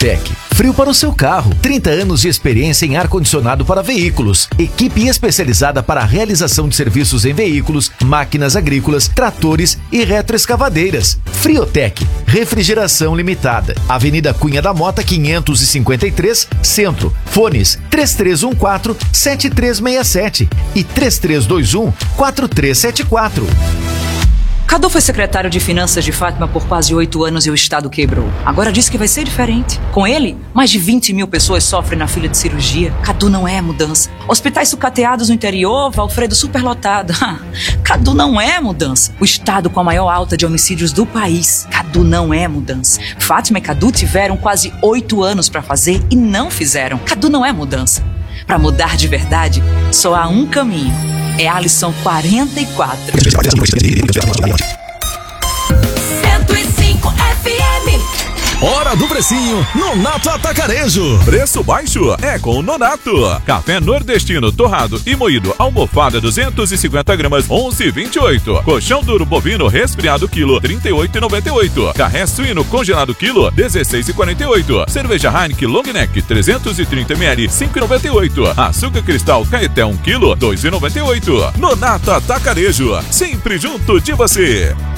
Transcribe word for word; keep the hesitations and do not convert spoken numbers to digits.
Friotec, frio para o seu carro. trinta anos de experiência em ar-condicionado para veículos. Equipe especializada para a realização de serviços em veículos, máquinas agrícolas, tratores e retroescavadeiras. Friotec, refrigeração limitada. Avenida Cunha da Mota, quinhentos e cinquenta e três, Centro. Fones três três um quatro, sete três seis sete e três três dois um, quatro três sete quatro. Cadu foi secretário de Finanças de Fátima por quase oito anos e o Estado quebrou. Agora diz que vai ser diferente. Com ele, mais de vinte mil pessoas sofrem na fila de cirurgia. Cadu não é mudança. Hospitais sucateados no interior, Valfredo superlotado. Cadu não é mudança. O Estado com a maior alta de homicídios do país. Cadu não é mudança. Fátima e Cadu tiveram quase oito anos para fazer e não fizeram. Cadu não é mudança. Para mudar de verdade, só há um caminho. É Alisson quarenta e quatro. cento e cinco F M. Hora do precinho, Nonato Atacarejo. Preço baixo é com o Nonato. Café nordestino torrado e moído almofada duzentos e cinquenta gramas, onze e vinte e oito. Colchão duro bovino resfriado quilo, trinta e oito e noventa e oito. Carré suíno congelado quilo, dezesseis e quarenta e oito. Cerveja Heineken Long Neck trezentos e trinta mililitros, cinco e noventa e oito. Açúcar cristal Caeté um quilo, dois e noventa e oito. Nonato Atacarejo, sempre junto de você.